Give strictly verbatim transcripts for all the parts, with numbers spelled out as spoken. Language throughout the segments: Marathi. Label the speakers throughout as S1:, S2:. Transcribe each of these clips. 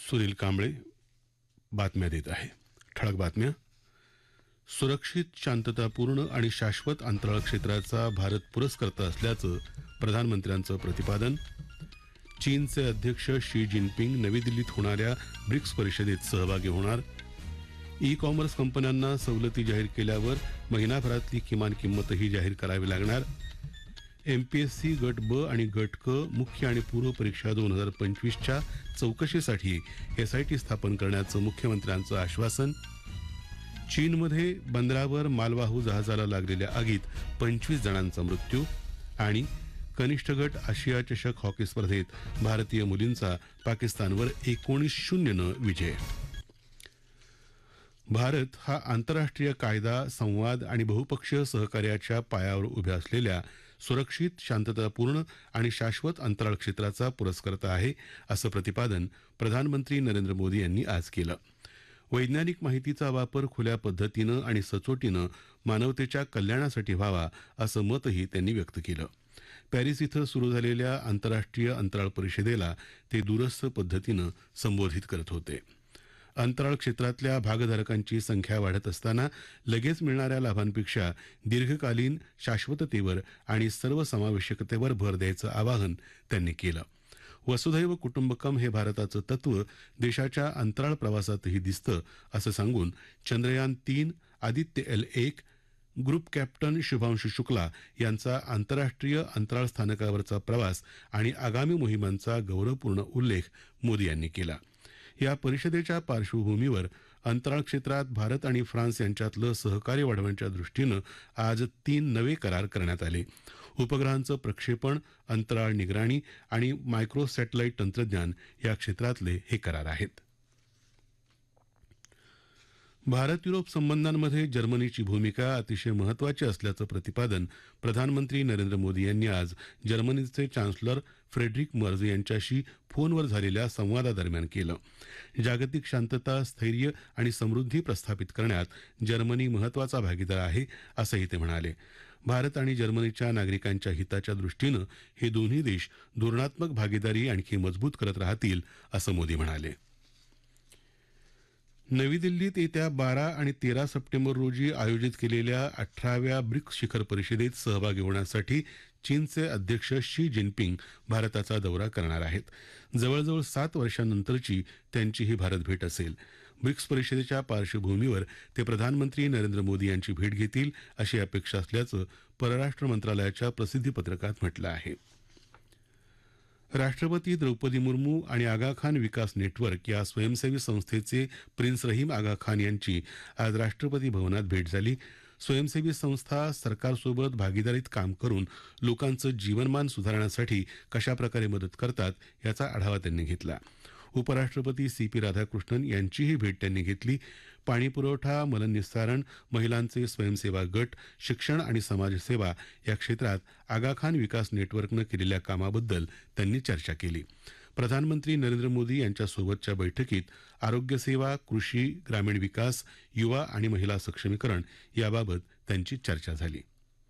S1: सुनील कांबळे बातम्या देत आहे. ठळक बातम्या. सुरक्षित, शांततापूर्ण आणि शाश्वत अंतराळ क्षेत्राचा भारत पुरस्कर्ता असल्याचं प्रधानमंत्र्यांचं प्रतिपादन. चीनचे अध्यक्ष शी जिनपिंग नवी दिल्लीत होणाऱ्या ब्रिक्स परिषदेत सहभागी होणार. ई कॉमर्स कंपन्यांना सवलती जाहीर केल्यावर महिनाभरातली किमान किंमतही जाहीर करावी लागणार. एमपीएससी गट ब आणि गट क मुख्य आणि पूर्व परीक्षा दोन हजार पंचवीसच्या चौकशीसाठी एसआयटी स्थापन करण्याचं मुख्यमंत्र्यांचं आश्वासन. चीनमध्ये बंदरावर मालवाहू जहाजाला लागलेल्या आगीत पंचवीस जणांचा मृत्यू. आणि कनिष्ठ गट आशिया चषक हॉकी स्पर्धेत भारतीय मुलींचा पाकिस्तानवर एकोणीस शून्यनं विजय. भारत हा आंतरराष्ट्रीय कायदा, संवाद आणि बहुपक्षीय सहकार्याच्या पायावर उभ्या असलेल्या सुरक्षित, शांततापूर्ण आणि शाश्वत अंतराळ क्षेत्राचा पुरस्कर्ता आहे, असं प्रतिपादन प्रधानमंत्री नरेंद्र मोदी यांनी आज केलं. वैज्ञानिक माहितीचा वापर खुल्या पद्धतीनं आणि सचोटीनं मानवतेच्या कल्याणासाठी व्हावा, असं मतही त्यांनी व्यक्त केलं. पॅरिस इथं सुरू झालेल्या आंतरराष्ट्रीय अंतराळ परिषदेला ते दूरस्थ पद्धतीनं संबोधित करत होते. अंतराळ क्षेत्रातल्या भागधारकांची संख्या वाढत असताना लगेच मिळणाऱ्या लाभांपेक्षा दीर्घकालीन शाश्वततेवर आणि सर्वसमावेशकतेवर भर द्यायचं आवाहन त्यांनी केलं. वसुधैव कुटुंबकम हे भारताचं तत्व देशाच्या अंतराळ प्रवासातही दिसतं, असं सांगून चंद्रयान तीन, आदित्य एल एक, ग्रुप कॅप्टन शुभांशु शुक्ला यांचा आंतरराष्ट्रीय अंतराळ स्थानकावरचा प्रवास आणि आगामी मोहिमांचा गौरवपूर्ण उल्लेख मोदी यांनी केला. या परिषदेच्या पार्श्वभूमीवर अंतराळ क्षेत्रात भारत आणि फ्रान्स यांच्यातलं सहकार्य वाढवण्याच्या दृष्टीनं आज तीन नवे करार करण्यात आले. उपग्रहांचं प्रक्षेपण, अंतराळ निगराणी आणि मायक्रो सॅटेलाईट तंत्रज्ञान या क्षेत्रातले हे करार आहेत. भारत युरोप संबंधांमध्ये जर्मनीची भूमिका अतिशय महत्त्वाची असल्याचं प्रतिपादन प्रधानमंत्री नरेंद्र मोदी यांनी आज जर्मनीचे चान्सलर फ्रेडरिक मर्झ यांच्याशी फोनवर झालेल्या संवादादरम्यान केलं. जागतिक शांतता, स्थैर्य आणि समृद्धी प्रस्थापित करण्यात जर्मनी महत्त्वाचा भागीदार आहे, असंही ते म्हणाले. भारत आणि जर्मनीच्या नागरिकांच्या हिताच्या दृष्टीनं हे दोन्ही देश धोरणात्मक भागीदारी आणखी मजबूत करत राहतील, असं मोदी म्हणाले. नवी दिल्लीत येत्या बारा आणि तेरा सप्टेंबर रोजी आयोजित केलेल्या अठराव्या ब्रिक्स शिखर परिषदेत सहभागी होण्यासाठी चीनचे अध्यक्ष शी जिनपिंग भारताचा दौरा करणार आहेत. जवळजवळ सात वर्षांनंतरची त्यांची ही भारत भेट असेल. ब्रिक्स परिषदेच्या पार्श्वभूमीवर ते प्रधानमंत्री नरेंद्र मोदी यांची भेट घेतील, अशी अपेक्षा असल्याचं परराष्ट्र मंत्रालयाच्या प्रसिद्धीपत्रकात म्हटलं आहे. राष्ट्रपती द्रौपदी मुर्मू आणि आगा खान विकास नेटवर्क या स्वयंसेवी संस्थेचे प्रिन्स रहीम आगा खान यांची आज राष्ट्रपती भवनात भेट झाली. स्वयंसेवी संस्था सरकारसोबत भागीदारीत काम करून लोकांचं जीवनमान सुधारण्यासाठी कशाप्रकारे मदत करतात, याचा आढावा त्यांनी घेतला. उपराष्ट्रपती सी पी राधाकृष्णन यांचीही भेट त्यांनी घेतली. पाणीपुरवठा, मलनिस्सारण, महिलांचे स्वयंसेवा गट, शिक्षण आणि समाजसेवा या क्षेत्रात आगा खान विकास नेटवर्कनं केलेल्या कामाबद्दल त्यांनी चर्चा केली. प्रधानमंत्री नरेंद्र मोदी यांच्यासोबतच्या बैठकीत आरोग्यसेवा, कृषी, ग्रामीण विकास, युवा आणि महिला सक्षमीकरण याबाबत त्यांची चर्चा झाली.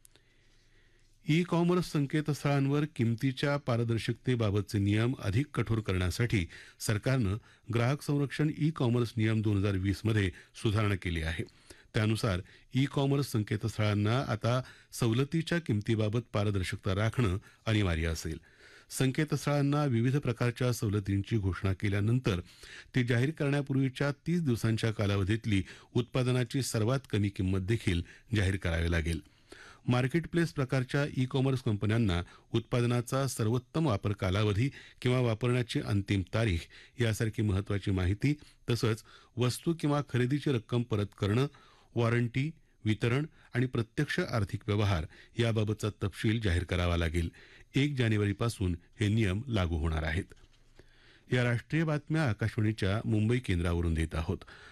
S1: ई कॉमर्स संकेतस्थळांवर किमतीच्या पारदर्शकतेबाबतचे नियम अधिक कठोर करण्यासाठी सरकारनं ग्राहक संरक्षण ई कॉमर्स नियम दोन हजार वीसमध्ये सुधारणा केली आहे. त्यानुसार ई कॉमर्स संकेतस्थळांना आता सवलतीच्या किमतीबाबत पारदर्शकता राखणं अनिवार्य असेल. संकेतस्थळांना विविध प्रकारच्या सवलतींची घोषणा केल्यानंतर ती जाहीर करण्यापूर्वीच्या तीस दिवसांच्या कालावधीतली उत्पादनाची सर्वात कमी किंमत देखील जाहीर करावी लागेल. मार्केट प्लेस प्रकारच्या ई कॉमर्स कंपन्यांना उत्पादनाचा सर्वोत्तम वापर कालावधी किंवा वापरण्याची अंतिम तारीख यासारखी महत्त्वाची माहिती, तसंच वस्तू किंवा खरेदीची रक्कम परत करणं, वॉरंटी, वितरण आणि प्रत्यक्ष आर्थिक व्यवहार याबाबतचा तपशील जाहीर करावा लागेल. एक जानेवारीपासून हे नियम लागू होणार आहेत. या राष्ट्रीय बातम्या आकाशवाणीच्या मुंबई केंद्रावरून देत आहोत.